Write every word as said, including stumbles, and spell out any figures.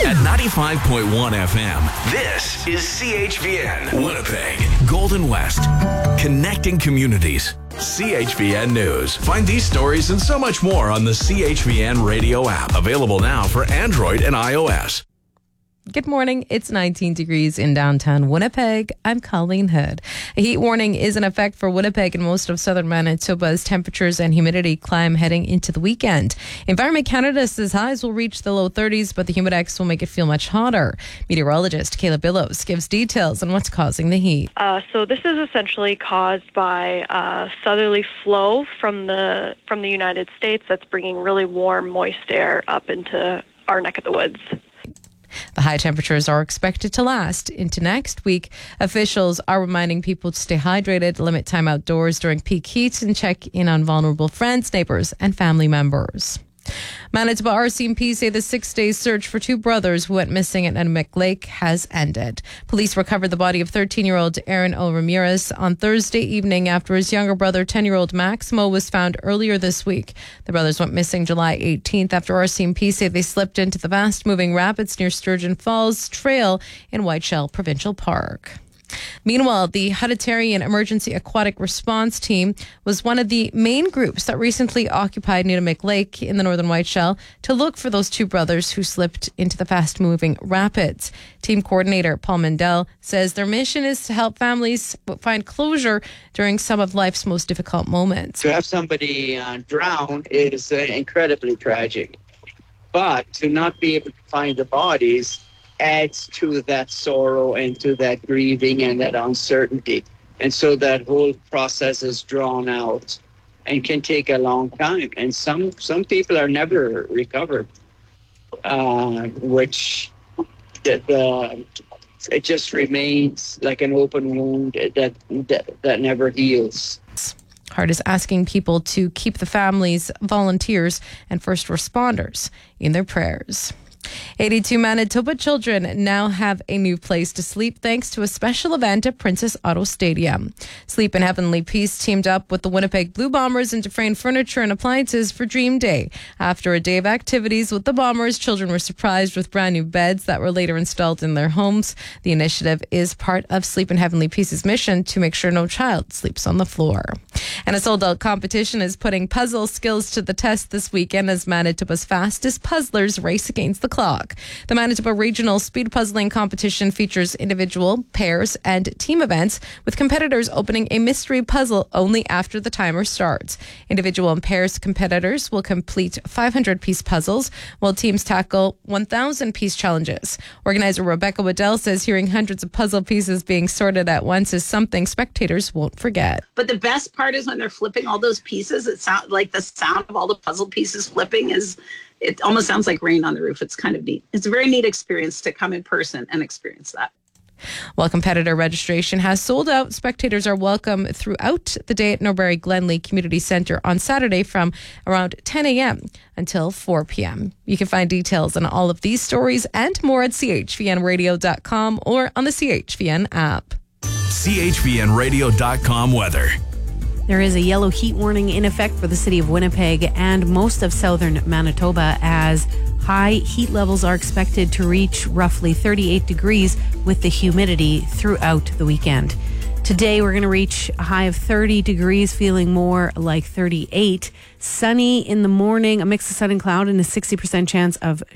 At ninety-five point one F M, this is C H V N, Winnipeg, Golden West, connecting communities. C H V N News. Find these stories and so much more on the C H V N radio app. Available now for Android and iOS. Good morning. It's nineteen degrees in downtown Winnipeg. I'm Colleen Hood. A heat warning is in effect for Winnipeg and most of southern Manitoba as temperatures and humidity climb heading into the weekend. Environment Canada says highs will reach the low thirties, but the humidex will make it feel much hotter. Meteorologist Kayla Billows gives details on what's causing the heat. Uh, so this is essentially caused by a southerly flow from the from the United States that's bringing really warm, moist air up into our neck of the woods. The high temperatures are expected to last into next week. Officials are reminding people to stay hydrated, limit time outdoors during peak heat, and check in on vulnerable friends, neighbours, and family members. Manitoba R C M P say the six-day search for two brothers who went missing at Nunavik Lake has ended. Police recovered the body of thirteen-year-old Aaron O. Ramirez on Thursday evening after his younger brother, ten-year-old Maximo, was found earlier this week. The brothers went missing July eighteenth after R C M P say they slipped into the fast-moving rapids near Sturgeon Falls Trail in Whiteshell Provincial Park. Meanwhile, the Humanitarian Emergency Aquatic Response Team was one of the main groups that recently occupied Nunavik Lake in the northern Whiteshell to look for those two brothers who slipped into the fast-moving rapids. Team coordinator Paul Mendel says their mission is to help families find closure during some of life's most difficult moments. To have somebody uh, drown is uh, incredibly tragic, but to not be able to find the bodies adds to that sorrow and to that grieving and that uncertainty. And so that whole process is drawn out and can take a long time. And some some people are never recovered, uh, which the, the, it just remains like an open wound that, that, that never heals. Hart is asking people to keep the families, volunteers, and first responders in their prayers. eighty-two Manitoba children now have a new place to sleep thanks to a special event at Princess Auto Stadium. Sleep in Heavenly Peace teamed up with the Winnipeg Blue Bombers and Dufresne Furniture and Appliances for Dream Day. After a day of activities with the Bombers, children were surprised with brand new beds that were later installed in their homes. The initiative is part of Sleep in Heavenly Peace's mission to make sure no child sleeps on the floor. And a sold-out competition is putting puzzle skills to the test this weekend as Manitoba's fastest puzzlers race against the clock. The Manitoba Regional Speed Puzzling Competition features individual, pairs, and team events, with competitors opening a mystery puzzle only after the timer starts. Individual and pairs competitors will complete five hundred piece puzzles, while teams tackle one thousand piece challenges. Organizer Rebecca Waddell says hearing hundreds of puzzle pieces being sorted at once is something spectators won't forget. But the best part is when they're flipping all those pieces, it sounds like the sound of all the puzzle pieces flipping is, it almost sounds like rain on the roof. It's kind of neat. It's a very neat experience to come in person and experience that. While competitor registration has sold out, spectators are welcome throughout the day at Norbury Glenlee Community Centre on Saturday from around ten a.m. until four p.m. You can find details on all of these stories and more at c h v n radio dot com or on the C H V N app. C H V N radio dot com weather. There is a yellow heat warning in effect for the city of Winnipeg and most of southern Manitoba as high heat levels are expected to reach roughly thirty-eight degrees with the humidity throughout the weekend. Today, we're going to reach a high of thirty degrees, feeling more like thirty-eight. Sunny in the morning, a mix of sun and cloud, and a sixty percent chance of